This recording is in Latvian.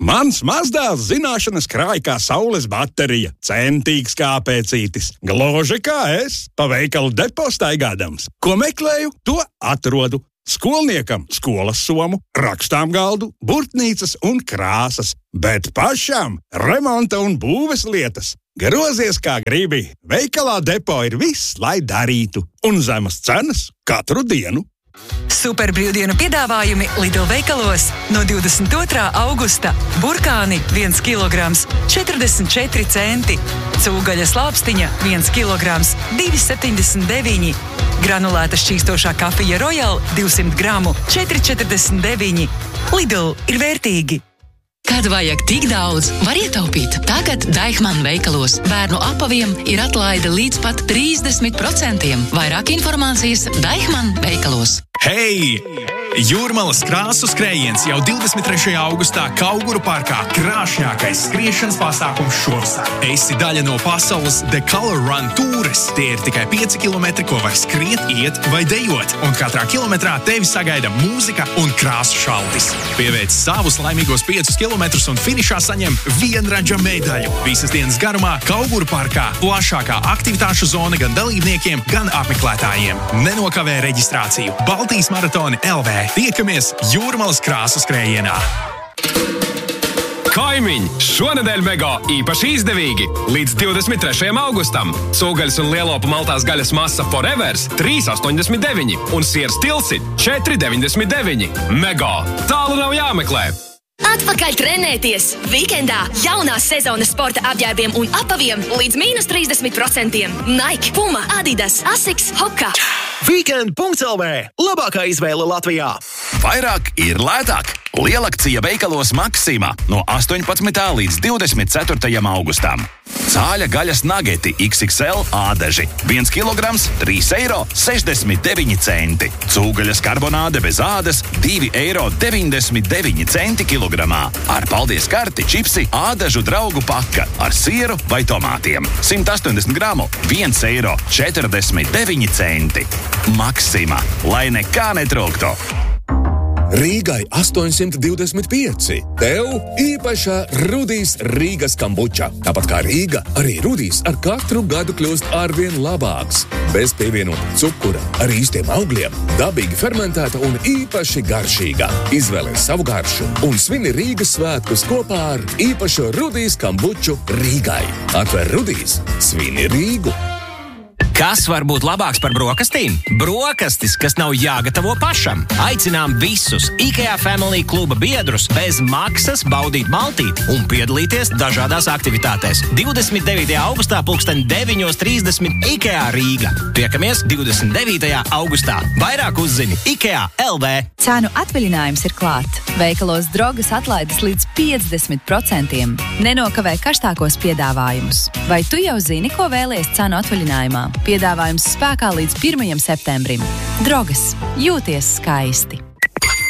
Mans mazdēls zināšanas krāj kā saules baterija, centīgs kā pēcītis. Gluži kā es, pa veikalu depo staigādams. Ko meklēju, to atrodu. Skolniekam skolas somu, rakstām galdu, burtnīcas un krāsas, bet pašam remonta un būves lietas. Grozies kā gribi, veikalā depo ir viss, lai darītu, un zemas cenas katru dienu. Super brīvdienu piedāvājumi Lidl veikalos no 22. augusta. Burkāni 1 kilograms 44 centi. Cūgaļas lāpstiņa 1 kilograms 2,79. Granulēta šķīstošā kafija Royal 200 gramu 4,49. Lidl ir vērtīgi. Kad vajag tik daudz, var ietaupīt. Tagad Deichmann veikalos bērnu apaviem ir atlaide līdz pat 30%. Vairāk informācijas Deichmann veikalos. Hei! Jūrmalas krāsu skrējiens jau 23. augustā Kauguru parkā krāšņākais skriešanas pasākums šovasar. Esi daļa no pasaules The Color Run tūres. Tie ir tikai 5 kilometri, ko var skriet, iet vai dejot. Un katrā kilometrā tevi sagaida mūzika un krāsu šaltis. Pieveic savus laimīgos 5 kilometrus un finišā saņem vienradža medaļu. Visas dienas garumā Kauguru parkā plašākā aktivitāšu zona gan dalībniekiem, gan apmeklētājiem. Nenokavē reģistrāciju. Baltijas maratoni LV. Tiekamies Jūrmalas krāsu skrējienā. Kaimiņi, šonedēļ Mego īpaši izdevīgi. Līdz 23. augustam. Cūgaļas un lielopu maltās gaļas masa Forevers 3,89 un siers Tilsit 4,99. Mego, tālu nav jāmeklē. Atpakaļ trenēties! Vikendā jaunās sezonas sporta apģērbiem un apaviem līdz -30%. Nike, Puma, Adidas, Asics, Hoka. Weekend.lv. Labākā izvēle Latvijā. Vairāk ir lētāk. Lielakcija veikalos Maxima no 18. līdz 24. augustam. Cāļa gaļas nageti XXL ādaži 1 kilograms 3,69 eiro. Cūgaļas karbonāde bez ādas 2,99 eiro kilogramā. Ar paldies karti čipsi ādažu draugu paka ar sieru vai tomātiem. 180 gramu 1,49 eiro. Maxima, lai nekā netrūktu. Rīgai 825. Tev īpašā Rudijs Rīgas kambuča. Tāpat kā Rīga, arī Rudijs ar katru gadu kļūst arvien labāks. Bez pievienota cukura, ar īstiem augļiem, dabīgi fermentēta un īpaši garšīga. Izvēlies savu garšu un svini Rīgas svētkus kopā ar īpašo Rudijs kambuču Rīgai. Atver Rudijs, svini Rīgu. Kas var būt labāks par brokastīm? Brokastis, kas nav jāgatavo pašam. Aicinām visus IKEA Family kluba biedrus bez maksas baudīt maltīti un piedalīties dažādās aktivitātēs. 29. augustā 9:30 IKEA Rīga. Tiekamies 29. augustā. Vairāk uzzini IKEA LV. Cenu atvaļinājums ir klāt. Veikalos Drogas atlaides līdz 50%. Nenokavē karstākos piedāvājumus. Vai tu jau zini, ko vēlies cenu atvaļinājumā? Piedāvājums spēkā līdz 1. septembrim. Drogas. Jūties skaisti.